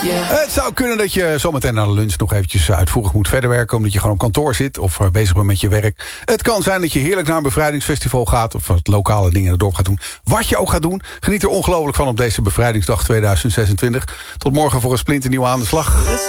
Het zou kunnen dat je zometeen na de lunch nog eventjes uitvoerig moet verder werken, omdat je gewoon op kantoor zit of bezig bent met je werk. Het kan zijn dat je heerlijk naar een bevrijdingsfestival gaat of wat lokale dingen in het dorp gaat doen. Wat je ook gaat doen, geniet er ongelooflijk van op deze bevrijdingsdag 2026. Tot morgen voor een splinternieuwe aan de slag.